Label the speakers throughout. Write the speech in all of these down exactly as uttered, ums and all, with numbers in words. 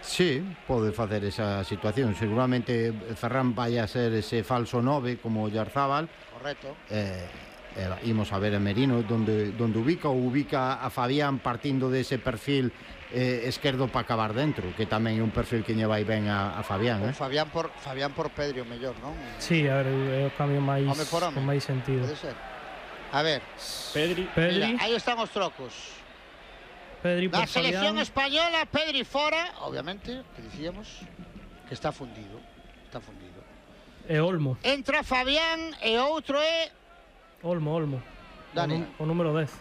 Speaker 1: Sí, pode facer esa situación. Seguramente Ferran vai a ser ese falso nove como Oyarzábal.
Speaker 2: Correcto.
Speaker 1: Eh, eh, imos a ver a Merino donde, donde ubica ou ubica a Fabián partindo dese perfil eh, esquerdo para acabar dentro, que tamén é un perfil que lle vai ben a, a Fabián, eh?
Speaker 2: Fabián por Fabián por Pedro mellor, non?
Speaker 3: Sí, a ver, é o cambio máis con máis sentido.
Speaker 2: Pode ser. A ver,
Speaker 4: Pedri,
Speaker 3: Pedri.
Speaker 2: Mira, aí están os trocos.
Speaker 3: Pedri por
Speaker 2: La selección
Speaker 3: Fabián.
Speaker 2: española, Pedri fora, obviamente, que dicíamos que está fundido, está fundido.
Speaker 3: E Olmo.
Speaker 2: Entra Fabián e outro é
Speaker 3: Olmo, Olmo.
Speaker 2: Dani.
Speaker 3: O, o número dez.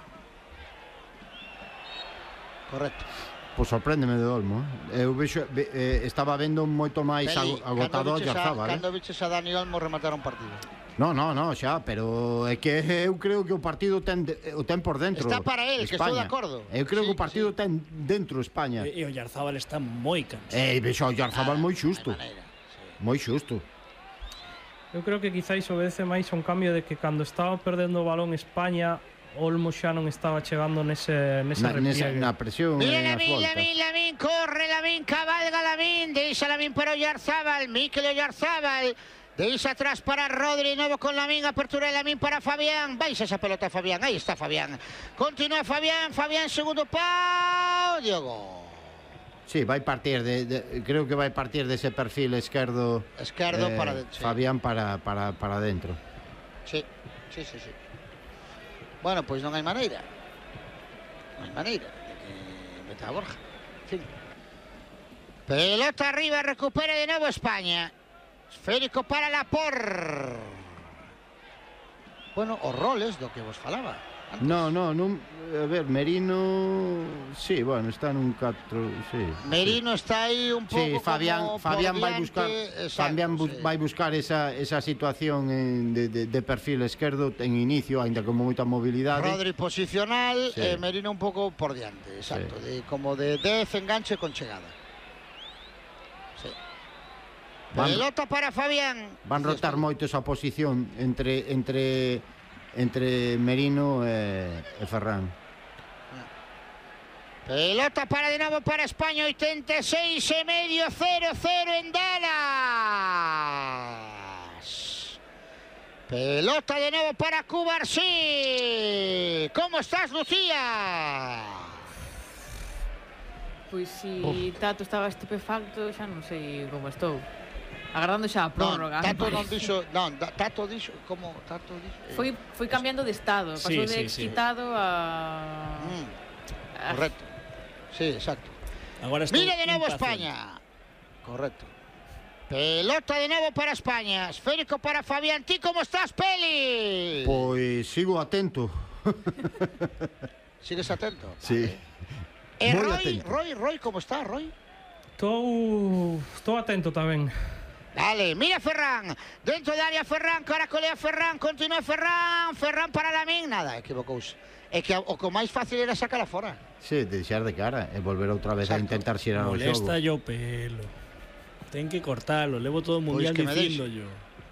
Speaker 2: Correcto.
Speaker 1: Pois sorpréndeme de Olmo, eh? Eu vexo, eh, estaba vendo moito máis
Speaker 2: Peli,
Speaker 1: agotado Oyarzábal,
Speaker 2: Cando
Speaker 1: eh?
Speaker 2: viches a Dani Olmo rematar un partido.
Speaker 1: No, no, no, xa, pero é que eu creo que o partido ten, o ten por dentro.
Speaker 2: Está para él, que estou de acordo.
Speaker 1: Eu creo
Speaker 2: Sí,
Speaker 1: que o partido
Speaker 2: sí.
Speaker 1: ten dentro España.
Speaker 4: E, e Oyarzábal está moi cansado.
Speaker 1: Eh, vexo a Oyarzábal moi xusto.
Speaker 2: Maneira, sí.
Speaker 1: Moi xusto.
Speaker 3: Eu creo que quizáis obedece máis a un cambio de que cando estaba perdendo o balón España, Olmo xa non estaba chegando nese, nese
Speaker 1: Na, nesa,
Speaker 3: repliegue.
Speaker 1: na presión
Speaker 2: Mira
Speaker 1: e nas
Speaker 2: Lamin,
Speaker 1: voltas.
Speaker 2: Lamin, Lamin, corre Lamin, cabalga Lamin, deixa Lamin para Oyarzábal, Mikel Oyarzábal, deixa atrás para Rodri, novo con Lamin, apertura de Lamin para Fabián, baixa esa pelota Fabián, aí está Fabián, continúa Fabián, Fabián segundo pau, Diogo.
Speaker 1: Sí, vai partir de, de creo que vai partir dese perfil esquerdo
Speaker 2: Esquerdo
Speaker 1: eh,
Speaker 2: para dentro. Sí.
Speaker 1: Fabián para para para dentro.
Speaker 2: Sí, sí, sí, sí. Bueno, pois non hai maneira. Non hai maneira de que meta a Borja. En fin. Pelota arriba, recupera de novo España. Esférico para Laporte. Bueno, os roles do que vos falaba antes.
Speaker 1: No, no, non, a ver, Merino, sí, bueno, está nun catro, sí.
Speaker 2: Merino
Speaker 1: sí.
Speaker 2: está aí un pouco
Speaker 1: Sí, Fabián,
Speaker 2: como
Speaker 1: Fabián
Speaker 2: por
Speaker 1: vai
Speaker 2: diante,
Speaker 1: buscar,
Speaker 2: exacto,
Speaker 1: Fabián bu
Speaker 2: sí.
Speaker 1: vai buscar esa, esa situación en, de, de, de perfil esquerdo en inicio, aínda con moita mobilidade.
Speaker 2: Rodri posicional,
Speaker 1: Sí.
Speaker 2: eh, Merino un pouco por diante, exacto,
Speaker 1: Sí.
Speaker 2: de, como de dez enganche con chegada. Sí.
Speaker 1: Van-
Speaker 2: Pelota para Fabián.
Speaker 1: Van rotar moito esa posición entre entre entre Merino e, e Ferran.
Speaker 2: Pelota para de novo para España, oitenta e seis e medio, cero cero en Dallas. Pelota de novo para Cubarsí. ¿Cómo estás, Lucía?
Speaker 5: Pois si Tato estaba estupefacto, xa non sei como estou. Agardando xa a prórroga.
Speaker 2: Non, Tato non dixo, non, Tato dixo, como Tato dixo?
Speaker 5: Foi foi cambiando de estado, pasou
Speaker 4: Sí,
Speaker 5: de
Speaker 4: sí,
Speaker 5: excitado
Speaker 4: sí.
Speaker 5: a
Speaker 2: Mm, correcto. Sí, exacto.
Speaker 4: Agora estou
Speaker 2: Mira de novo
Speaker 4: impaciente.
Speaker 2: España. Correcto. Pelota de novo para España. Esférico para Fabián. ¿Ti cómo estás, Peli?
Speaker 1: Pois sigo atento.
Speaker 2: Sigues atento.
Speaker 1: Sí.
Speaker 2: E
Speaker 1: Moi
Speaker 2: Roy,
Speaker 1: atento.
Speaker 2: Roy, Roy, ¿cómo está, Roy?
Speaker 3: Estou estou atento tamén.
Speaker 2: Dale, mira Ferran. Dentro de área Ferran, caracolea Ferran, continúa Ferran. Ferran para Lamin. Nada, equivocouse. É que o que máis fácil era sacar a fora.
Speaker 1: Sí, deixar de cara e volver outra vez a
Speaker 2: Exacto.
Speaker 1: intentar xirar o xogo.
Speaker 4: Molesta yo pelo. Ten que cortarlo, levo todo o mundial
Speaker 2: que me
Speaker 4: dicindo yo.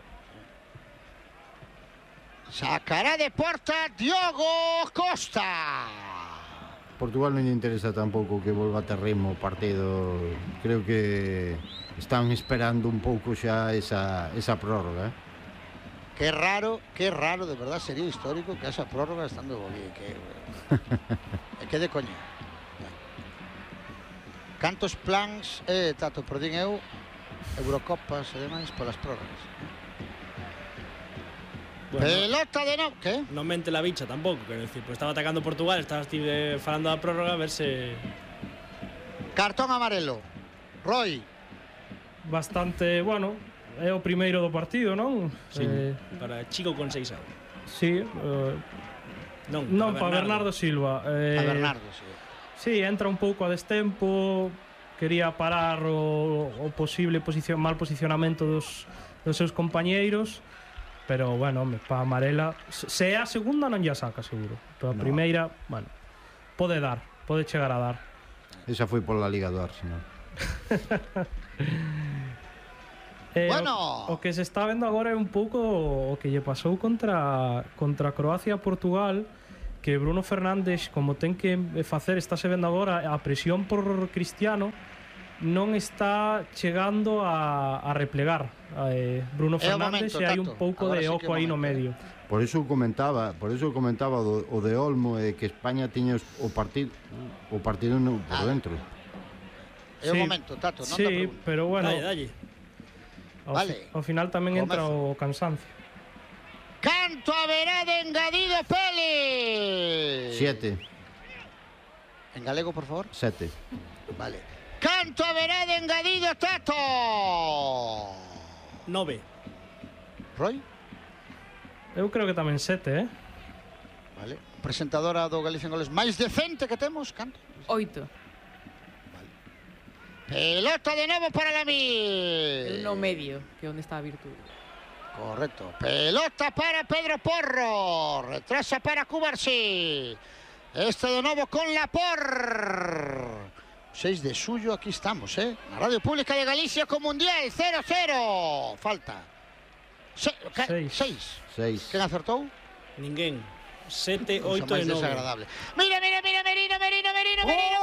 Speaker 2: Sacará de porta Diogo Costa.
Speaker 1: Portugal non lle interesa tampouco que volva a ter ritmo o partido. Creo que están esperando un pouco xa esa, esa prórroga, eh?
Speaker 2: Qué raro, qué raro, de verdad sería histórico que esa prórroga estando bien, que é que de coña. Cantos plans eh, Tato, perdín eu Eurocopas e demais polas prórrogas.
Speaker 4: Bueno,
Speaker 2: Pelota de novo, que?
Speaker 4: non mente la bicha tampouco, quero dicir, pues estaba atacando Portugal, estabas ti eh, falando da prórroga a ver se
Speaker 2: Cartón amarelo. Roy.
Speaker 3: Bastante, bueno, é o primeiro do partido, non?
Speaker 4: sí,
Speaker 3: Eh,
Speaker 4: para Chico con seis anos.
Speaker 3: sí, eh,
Speaker 4: Non,
Speaker 3: non, para Bernardo Silva. Eh,
Speaker 2: A Bernardo, sí.
Speaker 3: Sí, entra un pouco a destempo, quería parar o, o posible posición, mal posicionamento dos, dos seus compañeiros, pero, bueno, me pa amarela, se se é a segunda non ya saca, seguro. Pero a
Speaker 1: No.
Speaker 3: primeira, bueno, pode dar, pode chegar a dar.
Speaker 1: Esa foi pola Liga do Arsenal.
Speaker 3: Eh,
Speaker 2: Bueno.
Speaker 3: o, o que se está vendo agora é un pouco o que lle pasou contra contra Croacia e Portugal, que Bruno Fernández, como ten que facer, está se vendo agora a presión por Cristiano, non está chegando a, a replegar eh, Bruno
Speaker 2: É o
Speaker 3: Fernández
Speaker 2: momento,
Speaker 3: e hai
Speaker 2: Tato.
Speaker 3: un pouco
Speaker 2: Agora
Speaker 3: de
Speaker 2: sí que é
Speaker 3: oco
Speaker 2: o
Speaker 3: aí no
Speaker 2: momento,
Speaker 3: medio.
Speaker 1: Por iso comentaba, por iso comentaba do, o de Olmo e que España tiña os- o partido o partido no, por
Speaker 2: Ah.
Speaker 1: dentro.
Speaker 2: É o
Speaker 3: Sí.
Speaker 2: momento, Tato, non da
Speaker 3: Sí,
Speaker 2: pregunta.
Speaker 3: pero bueno,
Speaker 4: Dalle, dalle.
Speaker 3: ao,
Speaker 2: Vale.
Speaker 3: fi- ao final tamén entra
Speaker 2: Comezo.
Speaker 3: o cansancio.
Speaker 2: Canto haberá de engadido Pele.
Speaker 1: Siete,
Speaker 2: En galego, por favor.
Speaker 1: sete.
Speaker 2: Vale. Canto haberá de engadido Tato.
Speaker 4: Nove.
Speaker 2: Roy.
Speaker 3: Eu creo que tamén sete, eh?
Speaker 2: Vale. Presentadora do Galicia en Goles máis decente que temos, canto.
Speaker 5: Oito.
Speaker 2: Pelota de novo para
Speaker 5: El
Speaker 2: Lamil.
Speaker 5: no medio, que é onde está a virtude.
Speaker 2: Correcto. Pelota para Pedro Porro. Retrasa para Cubarsí. Este de novo con Lapor. seis de suyo, aquí estamos, ¿eh? La Radio Pública de Galicia con Mundial. cero cero. Falta. Se ca-
Speaker 3: Seis.
Speaker 2: seis.
Speaker 1: Seis.
Speaker 2: ¿Quién acertou?
Speaker 4: Ninguén. Sete,
Speaker 2: Cousa
Speaker 4: oito
Speaker 2: máis
Speaker 4: e nove.
Speaker 2: desagradable. Mira, mira, mira, Merino, Merino, Merino, Merino.